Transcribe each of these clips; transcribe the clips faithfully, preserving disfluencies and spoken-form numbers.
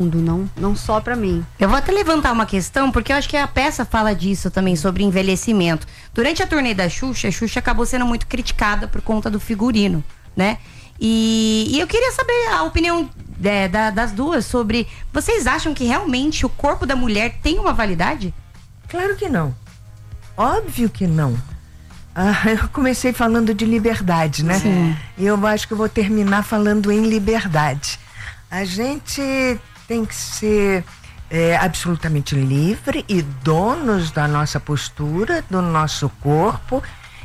Não, não só pra mim. Eu vou até levantar uma questão, porque eu acho que a peça fala disso também, sobre envelhecimento. Durante a turnê da Xuxa, a Xuxa acabou sendo muito criticada por conta do figurino, né? E, e eu queria saber a opinião é, da, das duas sobre... Vocês acham que realmente o corpo da mulher tem uma validade? Claro que não. Óbvio que não. Ah, eu comecei falando de liberdade, né? Sim. E eu acho que eu vou terminar falando em liberdade. A gente tem que ser é, absolutamente livre e donos da nossa postura, do nosso corpo,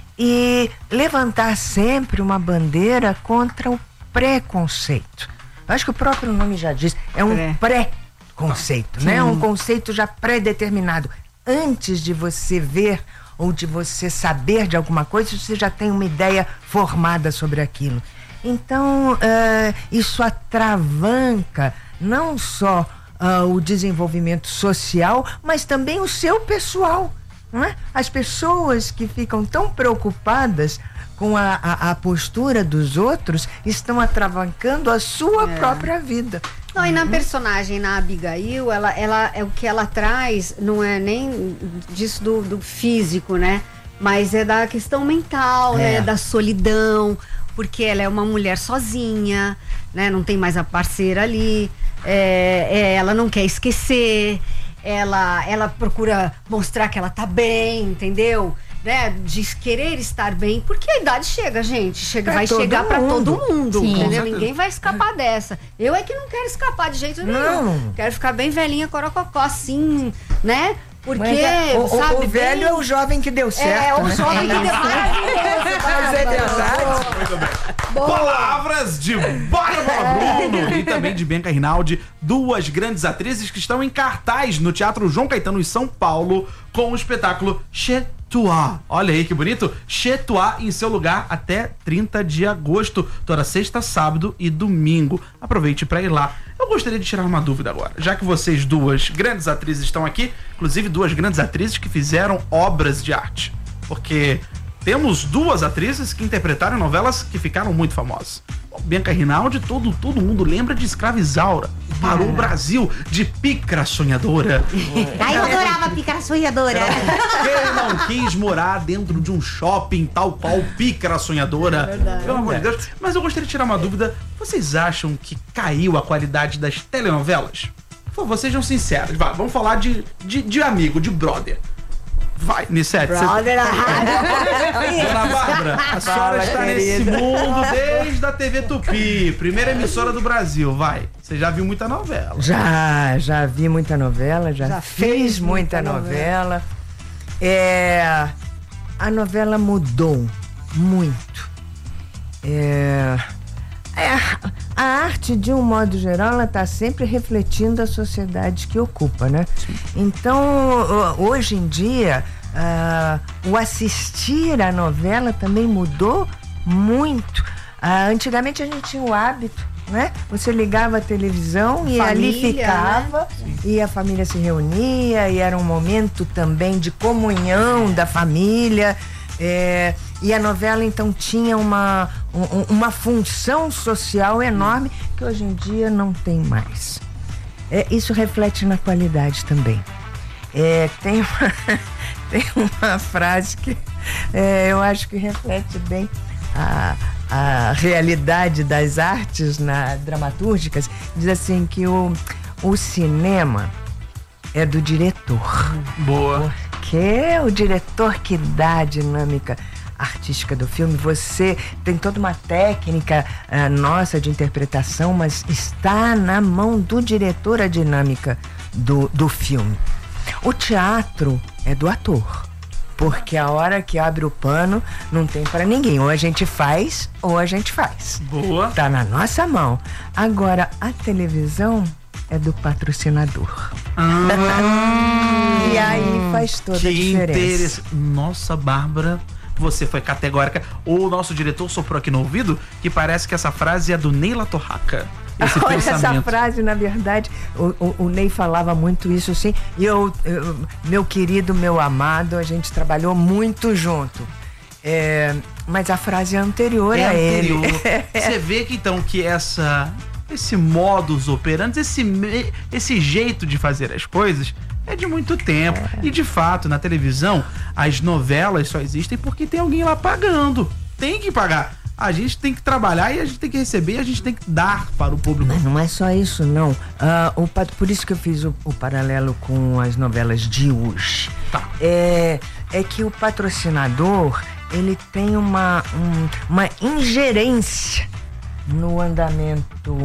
e levantar sempre uma bandeira contra o preconceito. Eu acho que o próprio nome já diz, é um pré-conceito, né? Um conceito já pré-determinado. Antes de você ver ou de você saber de alguma coisa, você já tem uma ideia formada sobre aquilo. Então, uh, isso atravanca não só uh, o desenvolvimento social, mas também o seu pessoal. Não é? As pessoas que ficam tão preocupadas com a, a, a postura dos outros estão atravancando a sua é. própria vida. Não, e na personagem, na Abigail, ela, ela, é o que ela traz, não é nem disso do, do físico, né? Mas é da questão mental, é. né? Da solidão, porque ela é uma mulher sozinha, né? Não tem mais a parceira ali, é, é, ela não quer esquecer, ela, ela procura mostrar que ela tá bem, entendeu? Né, de querer estar bem, porque a idade chega, gente, chega, vai chegar para todo mundo, Sim, entendeu? Ninguém vai escapar dessa. Eu é que não quero escapar de jeito nenhum. Não. Quero ficar bem velhinha, corococó, assim, né? Porque, é, o, sabe, o, o velho bem... é o jovem que deu certo. É, o né? jovem que deu Mas é verdade. Muito bem. Palavras de Bárbara Bruno e também de Bianca Rinaldi, duas grandes atrizes que estão em cartaz no Teatro João Caetano em São Paulo com o espetáculo Chez Toi. Olha aí que bonito. Chez Toi em seu lugar até trinta de agosto, toda sexta, sábado e domingo. Aproveite para ir lá. Eu gostaria de tirar uma dúvida agora, já que vocês duas grandes atrizes estão aqui, inclusive duas grandes atrizes que fizeram obras de arte, porque temos duas atrizes que interpretaram novelas que ficaram muito famosas. Bianca Rinaldi, todo, todo mundo lembra de Escravizaura. Parou o Brasil de Pícara Sonhadora. Ai, eu adorava Pícara Sonhadora. Quem não quis morar dentro de um shopping tal qual Pícara Sonhadora? Verdade. Pelo amor de Deus. Mas eu gostaria de tirar uma dúvida. Vocês acham que caiu a qualidade das telenovelas? Por favor, sejam sinceros. Vai, vamos falar de, de, de amigo, de brother. Vai, Nissete. Brother, você... Dona Bárbara, a senhora Fala, está querida. nesse mundo desde a T V Tupi, primeira emissora do Brasil. Vai, você já viu muita novela. Já, já vi muita novela, já, Já fiz fez muita, muita novela. É, a novela mudou muito. É, é, a arte, de um modo geral, ela está sempre refletindo a sociedade que ocupa, né? Então, hoje em dia, uh, o assistir à novela também mudou muito. Uh, antigamente a gente tinha o hábito, né? Você ligava a televisão e Família, ali ficava, né? E a família se reunia, e era um momento também de comunhão da família. É, e a novela então tinha uma, um, uma função social enorme que hoje em dia não tem mais. É, isso reflete na qualidade também. É, tem, uma, tem uma frase que é, eu acho que reflete bem a, a realidade das artes na, dramatúrgicas. Diz assim que o, o cinema é do diretor. Boa. Que é o diretor que dá a dinâmica artística do filme. Você tem toda uma técnica uh, nossa de interpretação, mas está na mão do diretor a dinâmica do, do filme. O teatro é do ator, porque a hora que abre o pano não tem para ninguém. Ou a gente faz, ou a gente faz. Boa. Tá na nossa mão. Agora, a televisão é do patrocinador. Ah, e aí faz toda que a diferença. interessante. Nossa, Bárbara, você foi categórica. O nosso diretor soprou aqui no ouvido que parece que essa frase é do Neila Torraca. Esse Olha, essa pensamento. frase, na verdade, o, o, o Ney falava muito isso, sim. E eu, eu, meu querido, meu amado, a gente trabalhou muito junto. É, mas a frase é anterior É a anterior. ele. Você vê que então que essa esse modus operandi, esse, me- esse jeito de fazer as coisas é de muito tempo. E de fato, na televisão, as novelas só existem porque tem alguém lá pagando. Tem que pagar. A gente tem que trabalhar e a gente tem que receber e a gente tem que dar para o público. Mas não é só isso, não. Ah, o, pat- por isso que eu fiz o, o paralelo com as novelas de hoje. Tá. É, é que o patrocinador, ele tem uma, um- uma ingerência no andamento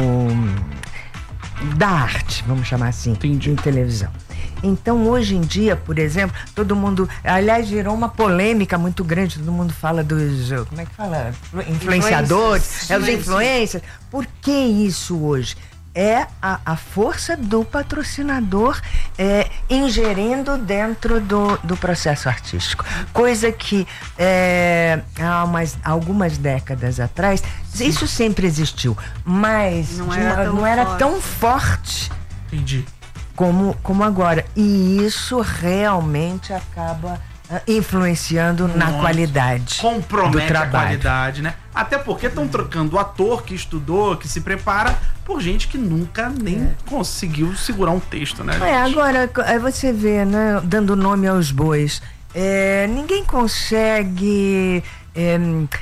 da arte, vamos chamar assim, Entendi. em televisão. Então, hoje em dia, por exemplo, todo mundo... Aliás, gerou uma polêmica muito grande. Todo mundo fala dos... Como é que fala? Influenciadores. Influencers. É, os influencers. Por que isso hoje? É a, a força do patrocinador é, ingerindo dentro do, do processo artístico. Coisa que é, há umas, algumas décadas atrás, isso sempre exisu, mas Não de era uma- tão não era forte. tão forte Entendi. como, como agora. E isso realmente acaba ah, influenciando na Muito. qualidade do Compromete a trabalho. qualidade, né? Até porque estão trocando ator que estudou, que se prepara, por gente que nunca nem conseguiu segurar um texto, né? É, gente? agora aí você vê, né, dando nome aos bois, é, ninguém consegue é,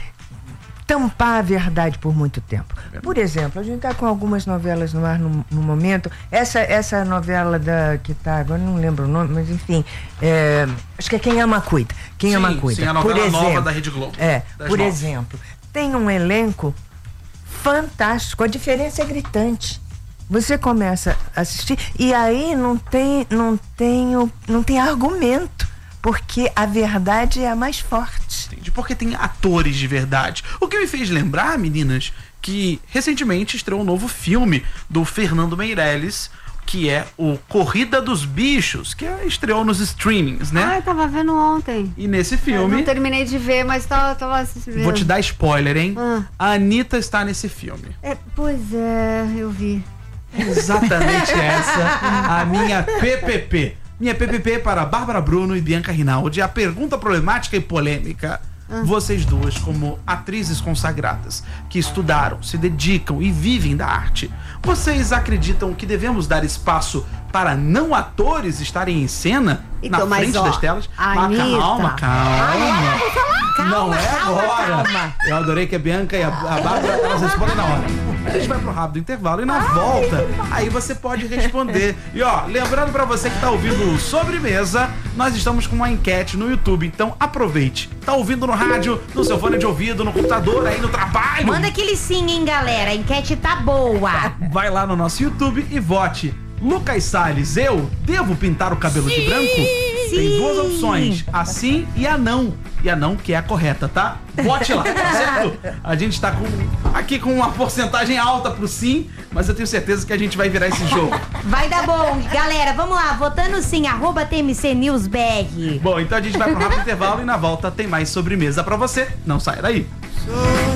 tampar a verdade por muito tempo. Por exemplo, a gente está com algumas novelas no ar no, no momento. Essa, essa novela da que tá, agora eu não lembro o nome, mas enfim, é, acho que é Quem Ama Cuida. Quem Sim, Ama Cuida. sim, a novela nova da Rede Globo. É, Das por nove. exemplo, tem um elenco fantástico, a diferença é gritante. Você começa a assistir e aí não tem, não tem, o- não tem argumento, porque a verdade é a mais forte. Entendi, porque tem atores de verdade. O que me fez lembrar, meninas, que recentemente estreou um novo filme do Fernando Meirelles, que é o Corrida dos Bichos, que é- estreou nos streamings, né? Ah, eu tava vendo ontem. E nesse Eu filme, não terminei de ver, mas tava, tava assistindo. vou te dar spoiler, hein? Ah. A Anitta está nesse filme. É, pois é, eu vi. Exatamente essa a minha P P P. Minha P P P para Bárbara Bruno e Bianca Rinaldi. A pergunta problemática e polêmica. Vocês duas, como atrizes consagradas, que estudaram, se dedicam e vivem da arte, vocês acreditam que devemos dar espaço para não atores estarem em cena Então, na mas, frente ó, das telas? a Anitta- calma, calma. Não é calma, agora. calma. Eu adorei que a Bianca e a, a Bárbara, elas respondem na hora. A gente vai pro rápido intervalo e na volta, aí você pode responder. E ó, lembrando pra você que tá ouvindo o Sobremesa, nós estamos com uma enquete no YouTube, então aproveite. Tá ouvindo no rádio, no seu fone de ouvido, no computador, aí no trabalho? Manda aquele sim, hein, galera. A enquete tá boa. Vai lá no nosso YouTube e vote. Lucas Salles, eu devo pintar o cabelo de branco? Tem duas opções, a sim e a não. E a não que é a correta, tá? Vote lá, tá certo? A gente tá com, aqui com uma porcentagem alta pro sim, mas eu tenho certeza que a gente vai virar esse jogo. Vai dar bom. Galera, vamos lá. Votando sim, arroba T M C News B R. Bom, então a gente vai pro rápido intervalo e na volta tem mais sobremesa pra você. Não saia daí.